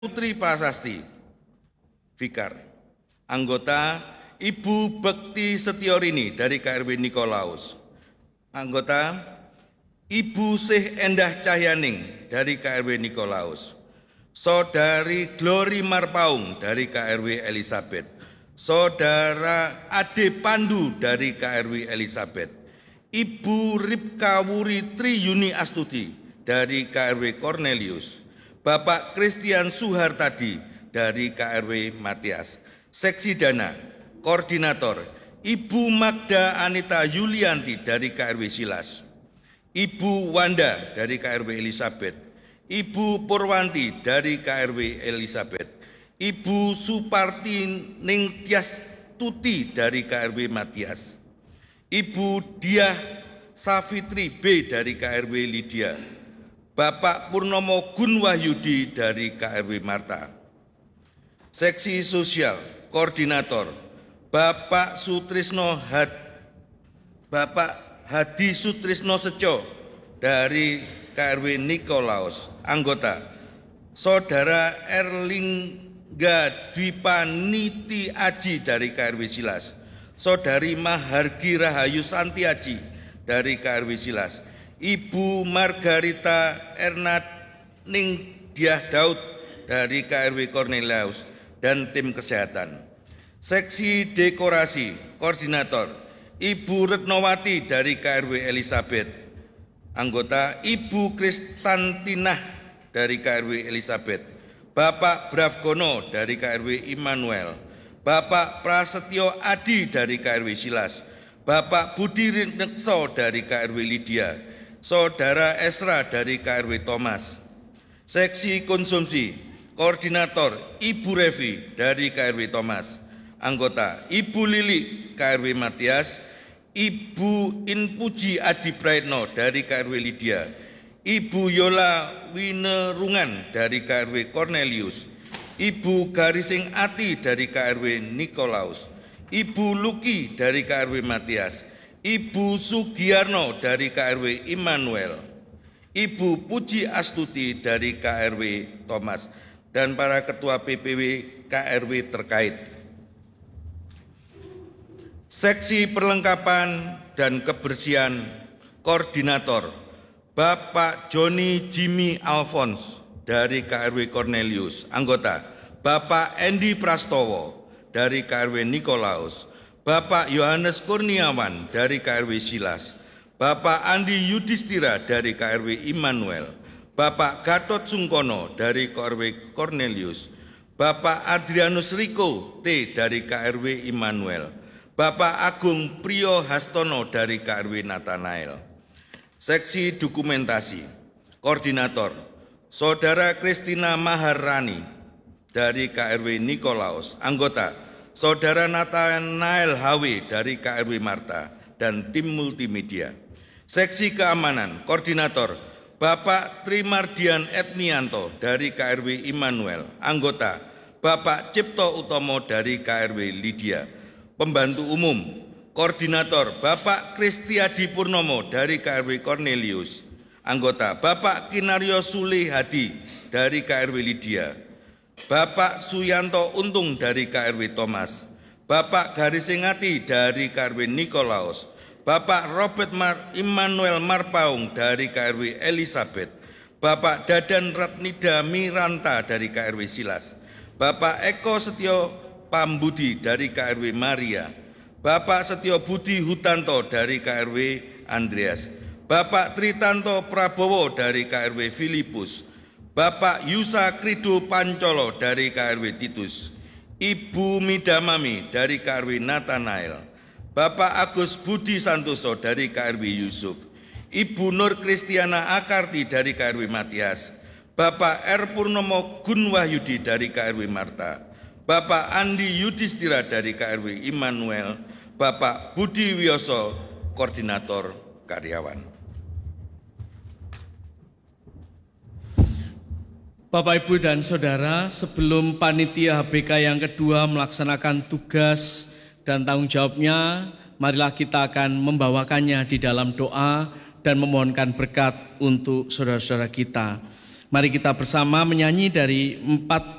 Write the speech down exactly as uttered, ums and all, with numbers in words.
Putri Prasasti, Vikar. Anggota Ibu Bekti Setiorini dari K R W Nikolaus. Anggota Ibu Syih Endah Cahyaning dari K R W Nikolaus. Saudari Glory Marpaung dari K R W Elizabeth. Saudara Ade Pandu dari K R W Elizabeth. Ibu Ripka Wuri Triyuni Astuti dari K R W Cornelius. Bapak Christian Suhartadi dari K R W Matias. Seksi Dana, Koordinator, Ibu Magda Anita Yulianti dari K R W Silas. Ibu Wanda dari K R W Elizabeth. Ibu Purwanti dari K R W Elizabeth. Ibu Suparti Ningtyas Tuti dari K R W Matias. Ibu Diah Safitri B dari K R W Lydia. Bapak Purnomo Gunwahyudi dari K R W Marta. Seksi Sosial, Koordinator, Bapak Sutrisno Had, Bapak Hadi Sutrisno Seco dari K R W Nikolaus. Anggota, Saudara Erlingga Dwipaniti Aji dari K R W Silas. Saudari Mahargi Rahayu Santi Aji dari K R W Silas. Ibu Margarita Ernat Ningdyah Daud dari K R W Cornelius dan tim kesehatan. Seksi Dekorasi, Koordinator, Ibu Retnowati dari K R W Elizabeth. Anggota Ibu Kristantinah dari K R W Elizabeth. Bapak Bravgono dari K R W Immanuel. Bapak Prasetyo Adi dari K R W Silas. Bapak Budi Rinekso dari K R W Lydia. Saudara Esra dari K R W Thomas. Seksi Konsumsi, Koordinator Ibu Revi dari K R W Thomas. Anggota Ibu Lili K R W Matias. Ibu Inpuji Adi Praetno dari K R W Lydia. Ibu Yola Winerungan dari K R W Cornelius. Ibu Garising Ati dari K R W Nikolaus. Ibu Luki dari K R W Matias. Ibu Sugiyarno dari K R W Immanuel. Ibu Puji Astuti dari K R W Thomas. Dan para ketua P P W K R W terkait. Seksi Perlengkapan dan Kebersihan, Koordinator, Bapak Joni Jimmy Alphonse dari K R W Cornelius. Anggota, Bapak Endi Prastowo dari K R W Nikolaus. Bapak Yohanes Kurniawan dari K R W Silas. Bapak Andi Yudhistira dari K R W Immanuel. Bapak Gatot Sungkono dari K R W Cornelius. Bapak Adrianus Riko T dari K R W Immanuel. Bapak Agung Priyo Hastono dari K R W Nathanael. Seksi Dokumentasi, Koordinator, Saudara Kristina Maharani dari K R W Nikolaus. Anggota, Saudara Nathanael H W dari K R W Marta dan tim multimedia. Seksi Keamanan, Koordinator, Bapak Trimardian Etmianto dari K R W Immanuel. Anggota, Bapak Cipto Utomo dari K R W Lydia. Pembantu Umum, Koordinator, Bapak Kristiadi Purnomo dari K R W Cornelius. Anggota, Bapak Kinaryo Sule Hadi dari K R W Lydia. Bapak Suyanto Untung dari K R W Thomas. Bapak Garisingati dari K R W Nikolaus. Bapak Robert Mar Immanuel Marpaung dari K R W Elizabeth. Bapak Dadan Ratnida Miranta dari K R W Silas. Bapak Eko Setio Pambudi dari K R W Maria. Bapak Setio Budi Hutanto dari K R W Andreas. Bapak Tritanto Prabowo dari K R W Filipus. Bapak Yusa Krido Pancolo dari K R W Titus. Ibu Midamami dari K R W Nathanael. Bapak Agus Budi Santoso dari K R W Yusuf. Ibu Nur Kristiana Akarti dari K R W Matias. Bapak R. Purnomo Gunwahyudi dari K R W Marta. Bapak Andi Yudhistira dari K R W Immanuel. Bapak Budi Wioso, Koordinator Karyawan. Bapak, Ibu, dan Saudara, sebelum panitia H B K yang kedua melaksanakan tugas dan tanggung jawabnya, marilah kita akan membawakannya di dalam doa dan memohonkan berkat untuk saudara-saudara kita. Mari kita bersama menyanyi dari empat